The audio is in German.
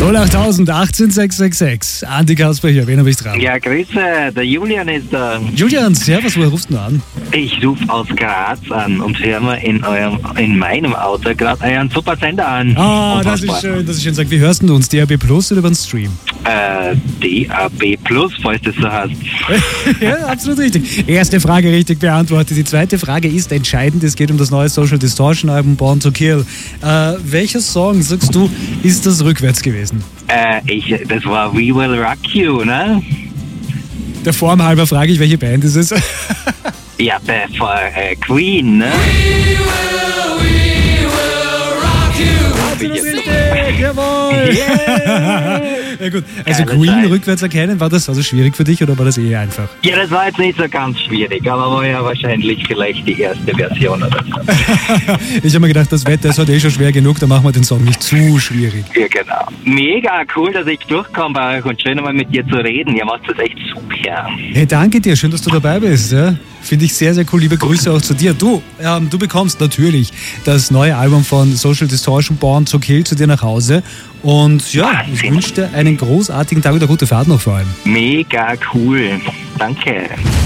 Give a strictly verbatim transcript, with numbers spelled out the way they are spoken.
null acht null null achtzehn sechs sechs sechs. Andi Kasper hier, wen habe ich dran? Ja, Grüße, der Julian ist da. Julian, servus, woher rufst du an? Ich rufe aus Graz an und höre mir in eurem, in meinem Auto gerade euren super Sender an. Ah, das ist schön, das ist schön. Sag, wie hörst du uns? D A B Plus oder über den Stream? Äh, D A B Plus, falls das so heißt. Ja, absolut richtig. Erste Frage richtig beantwortet. Die zweite Frage ist entscheidend. Es geht um das neue Social Distortion Album Born to Kill. Äh, welcher Song, sagst du, ist das rückwärts gewesen? Äh, ich, das war We Will Rock You, ne? Der Form halber frage ich, welche Band ist es? Ja, der von äh, Queen, ne? Absolut richtig, jawohl! Yeah. Ja gut, also Geile Queen Zeit. rückwärts erkennen, war das also schwierig für dich oder war das eh einfach? Ja, das war jetzt nicht so ganz schwierig, aber war ja wahrscheinlich vielleicht die erste Version oder so. Ich habe mir gedacht, das Wetter ist heute eh schon schwer genug, da machen wir den Song nicht zu schwierig. Ja, genau. Mega cool, dass ich durchkomme bei euch und schön einmal mit dir zu reden. Ihr macht das echt super. Hey, danke dir, schön, dass du dabei bist. Ja? Finde ich sehr, sehr cool. Liebe Grüße auch zu dir. Du, ähm, du bekommst natürlich das neue Album von Social Distortion, Born to Kill, zu dir nach Hause. Und ja, ich Wahnsinn. wünsche dir einen großartigen Tag und eine gute Fahrt noch vor allem. Mega cool. Danke.